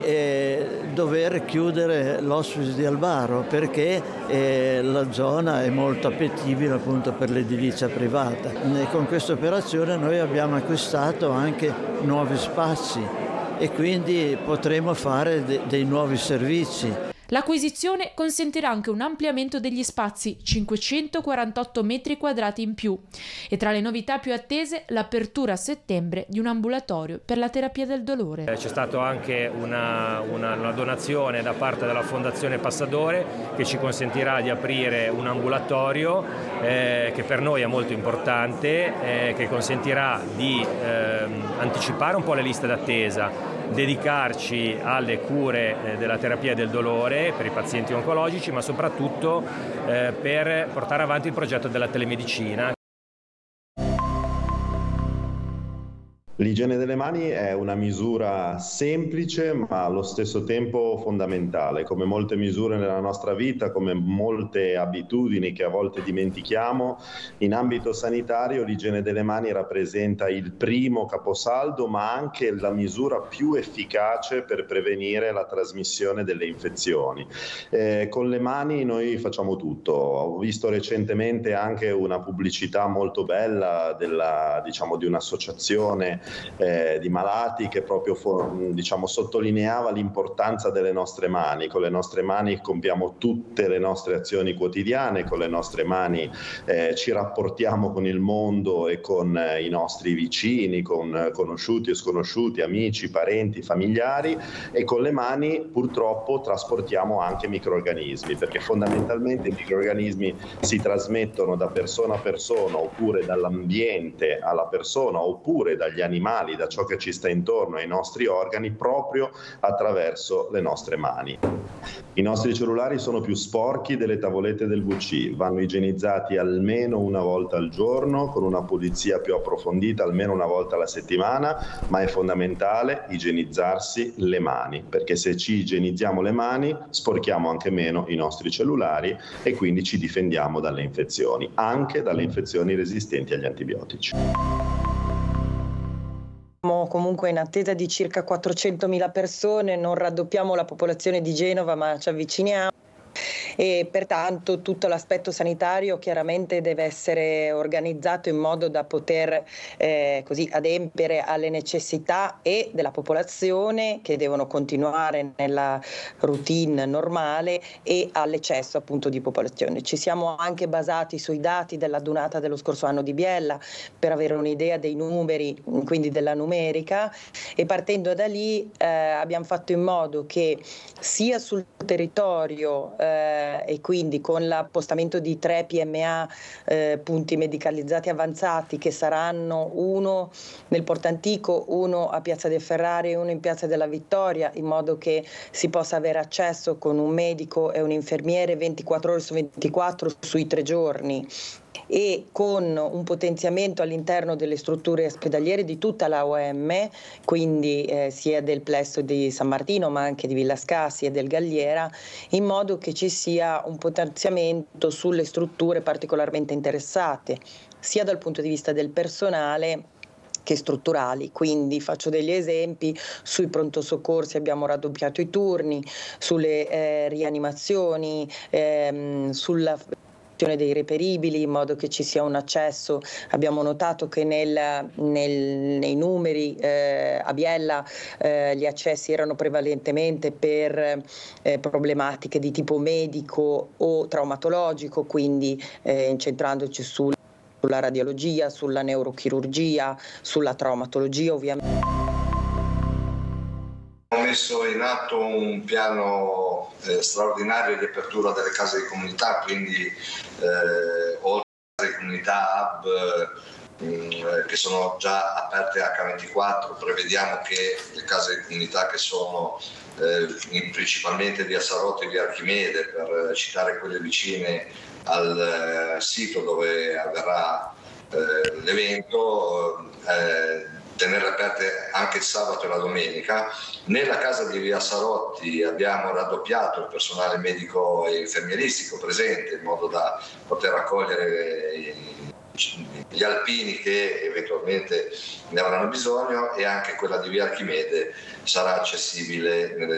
Dover chiudere l'hospice di Albaro perché la zona è molto appetibile appunto per l'edilizia privata. E con questa operazione noi abbiamo acquistato anche nuovi spazi e quindi potremo fare dei nuovi servizi. L'acquisizione consentirà anche un ampliamento degli spazi, 548 metri quadrati in più, e tra le novità più attese l'apertura a settembre di un ambulatorio per la terapia del dolore. C'è stata anche una donazione da parte della Fondazione Passadore che ci consentirà di aprire un ambulatorio che per noi è molto importante, che consentirà di anticipare un po' le liste d'attesa, dedicarci alle cure della terapia del dolore per i pazienti oncologici, ma soprattutto per portare avanti il progetto della telemedicina. L'igiene delle mani è una misura semplice ma allo stesso tempo fondamentale. Come molte misure nella nostra vita, come molte abitudini che a volte dimentichiamo, in ambito sanitario l'igiene delle mani rappresenta il primo caposaldo ma anche la misura più efficace per prevenire la trasmissione delle infezioni. Con le mani noi facciamo tutto. Ho visto recentemente anche una pubblicità molto bella di un'associazione di malati che proprio sottolineava l'importanza delle nostre mani. Con le nostre mani compiamo tutte le nostre azioni quotidiane, con le nostre mani ci rapportiamo con il mondo e con i nostri vicini, con conosciuti e sconosciuti, amici, parenti, familiari, e con le mani purtroppo trasportiamo anche microrganismi, perché fondamentalmente i microrganismi si trasmettono da persona a persona oppure dall'ambiente alla persona oppure dagli animali, da ciò che ci sta intorno ai nostri organi, proprio attraverso le nostre mani. I nostri cellulari sono più sporchi delle tavolette del WC, vanno igienizzati almeno una volta al giorno, con una pulizia più approfondita almeno una volta alla settimana, ma è fondamentale igienizzarsi le mani, perché se ci igienizziamo le mani sporchiamo anche meno i nostri cellulari e quindi ci difendiamo dalle infezioni, anche dalle infezioni resistenti agli antibiotici. Siamo comunque in attesa di circa 400.000 persone, non raddoppiamo la popolazione di Genova ma ci avviciniamo. E pertanto tutto l'aspetto sanitario chiaramente deve essere organizzato in modo da poter così adempiere alle necessità e della popolazione, che devono continuare nella routine normale, e all'eccesso appunto di popolazione. Ci siamo anche basati sui dati della donata dello scorso anno di Biella per avere un'idea dei numeri, quindi della numerica, e partendo da lì abbiamo fatto in modo che sia sul territorio e quindi con l'appostamento di 3 PMA, punti medicalizzati avanzati, che saranno uno nel Porto Antico, uno a Piazza del Ferrari e uno in Piazza della Vittoria, in modo che si possa avere accesso con un medico e un infermiere 24 ore su 24 sui 3 giorni, e con un potenziamento all'interno delle strutture ospedaliere di tutta la OM, quindi sia del plesso di San Martino ma anche di Villa Scassi e del Galliera, in modo che ci sia un potenziamento sulle strutture particolarmente interessate, sia dal punto di vista del personale che strutturali. Quindi faccio degli esempi: sui pronto soccorsi abbiamo raddoppiato i turni, sulle rianimazioni, sulla dei reperibili, in modo che ci sia un accesso. Abbiamo notato che nei numeri a Biella gli accessi erano prevalentemente per problematiche di tipo medico o traumatologico, quindi incentrandoci sulla radiologia, sulla neurochirurgia, sulla traumatologia ovviamente. Abbiamo messo in atto un piano straordinario di apertura delle case di comunità, quindi oltre alle comunità hub che sono già aperte H24, prevediamo che le case di comunità che sono principalmente via Sarotto e via Archimede, per citare quelle vicine al sito dove avverrà l'evento, tenerle aperte anche il sabato e la domenica. Nella casa di via Sarotti abbiamo raddoppiato il personale medico e infermieristico presente, in modo da poter accogliere gli alpini che eventualmente ne avranno bisogno, e anche quella di via Archimede sarà accessibile nelle